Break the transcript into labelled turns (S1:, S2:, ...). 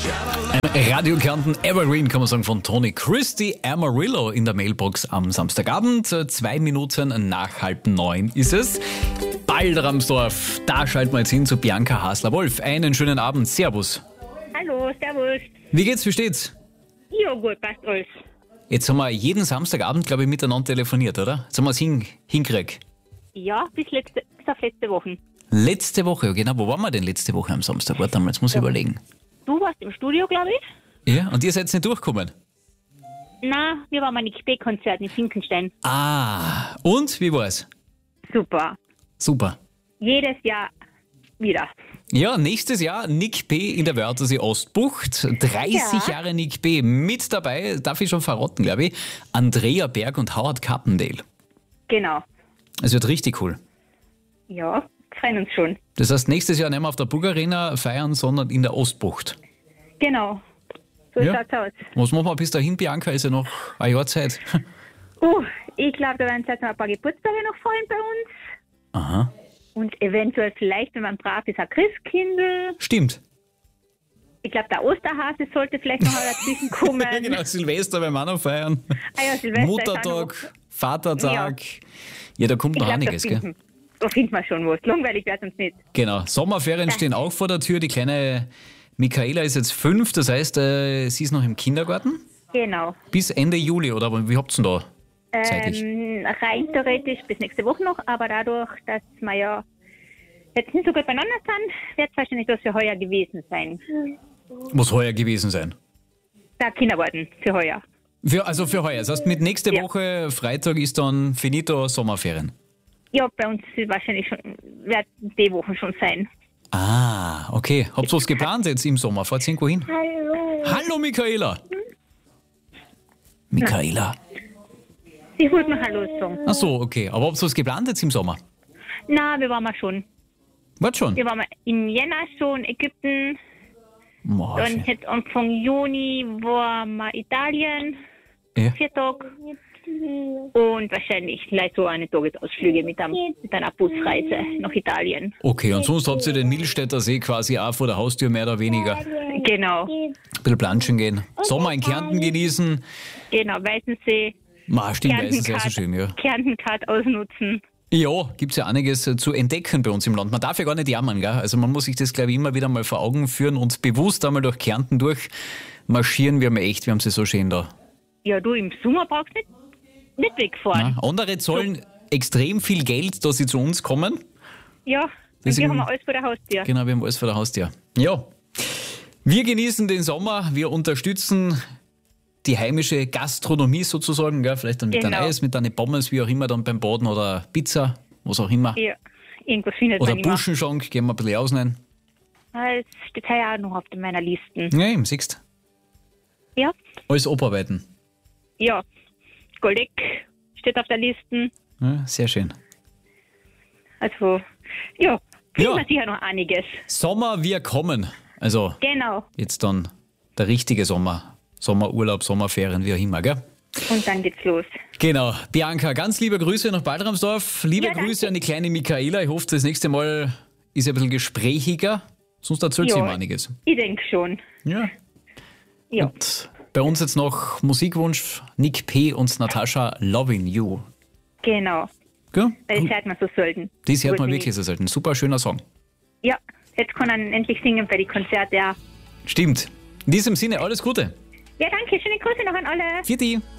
S1: Ein Radio Kärnten Evergreen, kann man sagen, von Tony Christie Amarillo in der Mailbox am Samstagabend. 2 Minuten nach 8:30 ist es. Balderamsdorf, da schalten wir jetzt hin zu Bianca Hasler-Wolf. Einen schönen Abend, servus.
S2: Hallo, servus.
S1: Wie geht's, wie steht's?
S2: Ja gut, passt alles.
S1: Jetzt haben wir jeden Samstagabend, glaube ich, miteinander telefoniert, oder? Jetzt haben wir es hingekriegt.
S2: Ja, bis auf letzte Woche.
S1: Letzte Woche, genau. Wo waren wir denn letzte Woche am Samstag? Warte mal, jetzt muss ich überlegen.
S2: Du warst im Studio, glaube ich?
S1: Ja, und ihr seid nicht durchgekommen?
S2: Na, wir waren mal Nick P-Konzert in Finkenstein.
S1: Ah, und wie war's?
S2: Super.
S1: Super.
S2: Jedes Jahr wieder.
S1: Ja, nächstes Jahr Nick P. in der Wörthersee Ostbucht. 30 Jahre Nick P. Mit dabei, darf ich schon verraten, glaube ich, Andrea Berg und Howard Carpendale.
S2: Genau.
S1: Es wird richtig cool.
S2: Ja, freuen uns schon.
S1: Das heißt, nächstes Jahr nicht mehr auf der Bug Arena feiern, sondern in der Ostbucht.
S2: Genau. So schaut's aus.
S1: Was machen wir bis dahin, Bianca? Ist ja noch ein Jahr Zeit.
S2: Ich glaube, da werden jetzt noch ein paar Geburtstage noch fallen bei uns.
S1: Aha.
S2: Und eventuell vielleicht, wenn man brav ist, ein Christkindl.
S1: Stimmt.
S2: Ich glaube, der Osterhase sollte vielleicht noch dazwischen kommen.
S1: Ja, genau, Silvester werden wir auch noch feiern.
S2: Silvester
S1: Muttertag, Vatertag. Ja, da kommt noch einiges, gell?
S2: Da finden wir schon was. Langweilig wird uns nicht.
S1: Genau. Sommerferien stehen auch vor der Tür. Die kleine Michaela ist jetzt 5, das heißt, sie ist noch im Kindergarten?
S2: Genau.
S1: Bis Ende Juli, oder wie habt ihr denn da zeitlich?
S2: Rein theoretisch bis nächste Woche noch, aber dadurch, dass wir ja jetzt nicht so gut beieinander sind, wird es wahrscheinlich das für heuer gewesen sein.
S1: Muss heuer gewesen sein?
S2: Der Kindergarten für heuer.
S1: Für heuer. Das heißt, mit nächste Woche, Freitag, ist dann finito Sommerferien?
S2: Ja, bei uns wahrscheinlich schon, wird die Woche schon sein.
S1: Ah, okay. Habt ihr was geplant jetzt im Sommer? Fahrt ihr irgendwo hin? Hallo, Michaela! Michaela.
S2: Sie wollte noch Hallo sagen.
S1: Ach so, okay. Aber habt ihr was geplant jetzt im Sommer?
S2: Na, wir waren mal schon.
S1: Was schon?
S2: Wir waren mal im Jänner schon, Ägypten. Dann jetzt Anfang Juni waren wir Italien.
S1: Ja.
S2: 4 Tage. Und wahrscheinlich vielleicht so eine Tagesausflüge mit einer Busreise nach Italien.
S1: Okay, und sonst habt ihr den Milstädter See quasi auch vor der Haustür mehr oder weniger.
S2: Genau.
S1: Ein bisschen planschen gehen. Sommer in Kärnten genießen.
S2: Genau, Weißensee.
S1: Stimmt, Weißensee ist so schön, ja.
S2: Kärntenkart ausnutzen.
S1: Ja, gibt's ja einiges zu entdecken bei uns im Land. Man darf ja gar nicht jammern, gell? Also man muss sich das, glaube ich, immer wieder mal vor Augen führen und bewusst einmal durch Kärnten durchmarschieren. Wir haben sie so schön da.
S2: Ja, du, im Sommer brauchst du nicht wegfahren.
S1: Na, andere zahlen extrem viel Geld, dass sie zu uns kommen.
S2: Ja, wir haben alles vor der Haustür.
S1: Genau, wir haben alles vor der Haustür. Ja, wir genießen den Sommer, wir unterstützen die heimische Gastronomie sozusagen, gell? Vielleicht dann mit einem Eis, mit einer Pommes, wie auch immer, dann beim Baden oder Pizza, was auch immer.
S2: Ja, irgendwas findet
S1: oder
S2: man immer.
S1: Buschenschank, gehen wir ein bisschen ausnehmen.
S2: Das steht ja auch noch auf meiner Liste.
S1: Ja, eben, siehst
S2: du. Ja.
S1: Alles abarbeiten.
S2: Ja, Goldeck steht auf der Liste.
S1: Ja, sehr schön.
S2: Also, ja, finden wir sicher noch einiges.
S1: Sommer, wir kommen. Also,
S2: genau.
S1: Jetzt dann der richtige Sommer. Sommerurlaub, Sommerferien, wie auch immer, gell?
S2: Und dann geht's los.
S1: Genau. Bianca, ganz liebe Grüße nach Balderamsdorf. Liebe Grüße an die kleine Michaela. Ich hoffe, das nächste Mal ist sie ein bisschen gesprächiger. Sonst erzählt sie ihm einiges.
S2: Ich denke schon.
S1: Ja.
S2: Ja.
S1: Und bei uns jetzt noch Musikwunsch Nick P. und Natascha Loving You.
S2: Genau.
S1: Gell?
S2: Das hört man so selten.
S1: Das hört man wirklich so selten. Super schöner Song.
S2: Ja, jetzt kann er endlich singen bei den Konzerten. Ja.
S1: Stimmt. In diesem Sinne, alles Gute.
S2: Ja, danke. Schöne Grüße noch an alle.
S1: Vierte.